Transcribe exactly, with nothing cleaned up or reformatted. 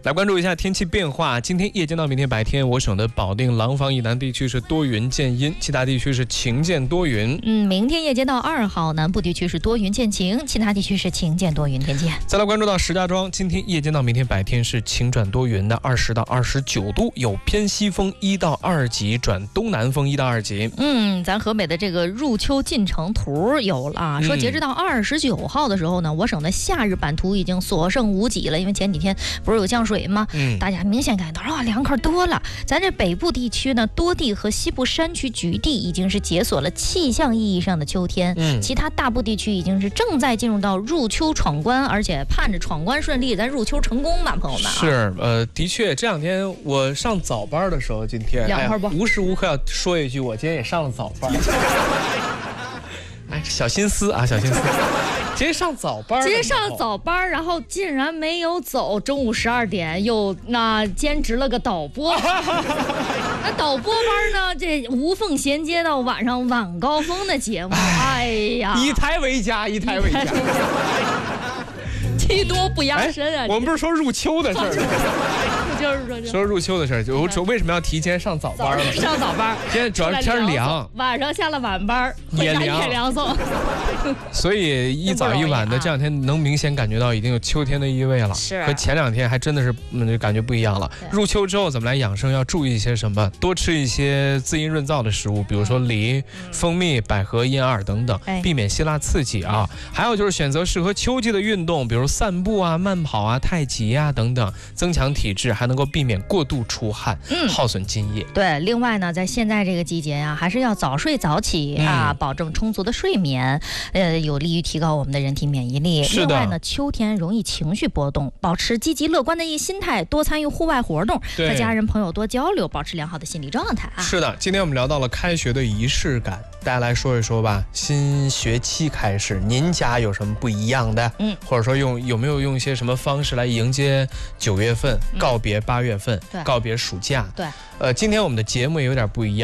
来关注一下天气变化。今天夜间到明天白天，我省的保定、廊坊以南地区是多云见阴，其他地区是晴见多云。 嗯，明天夜间到二号，南部地区是多云见晴，其他地区是晴见多云天气。 再来关注到石家庄，今天夜间到明天白天是晴转多云的，二十到二十九度，有偏西风一到二级转东南风一到二级。 嗯，咱河北的这个入秋进程图有了啊，说截止到二十九号的时候呢，我省的夏日版图已经所剩无几了，因为前几天不是有降水吗？嗯，大家明显感觉到啊，凉快多了。咱这北部地区呢，多地和西部山区局地已经是解锁了气象意义上的秋天，嗯，其他大部地区已经是正在进入到入秋闯关，而且盼着闯关顺利，咱入秋成功吧，朋友们、啊。 是，呃，的确，这两天我上早班的时候，今天凉快不、哎？ 无时无刻要说一句，我今天也上了早班。哎，小心思啊，小心思。今天上早班， 今天上了早班，然后竟然没有走，中午十二点又那兼职了个导播。那导播班呢，这无缝衔接到晚上晚高峰的节目。哎呀， 一台为家，一台为家。 技多不压身啊！ 我们不是说入秋的事儿。 就是说说入秋的事儿，我说为什么要提前上早班呢？ 上早班， 今天主要是天凉， 晚上下了晚班也凉， 也凉送。 所以一早一晚的这两天能明显感觉到已经有秋天的意味了， 是、啊、 和前两天还真的是嗯感觉不一样了。入秋之后怎么来养生？要注意一些什么？多吃一些滋阴润燥的食物，比如说梨、嗯、蜂蜜、百合、银耳等等， 哎、 避免辛辣刺激啊。还有就是选择适合秋季的运动，比如散步啊、慢跑啊、太极啊等等，增强体质，还能够避免过度出汗，嗯，耗损津液。 对，另外呢，在现在这个季节呀、啊，还是要早睡早起、嗯、啊，保证充足的睡眠，呃，有利于提高我们的人体免疫力。 是的。 另外呢，秋天容易情绪波动，保持积极乐观的一心态，多参与户外活动，和家人朋友多交流，保持良好的心理状态啊。 是的，今天我们聊到了开学的仪式感，大家来说一说吧。新学期开始，您家有什么不一样的？嗯，或者说用有没有用一些什么方式来迎接九月份，告别八月份， 嗯、 告别暑假？ 对， 呃，今天我们的节目也有点不一样。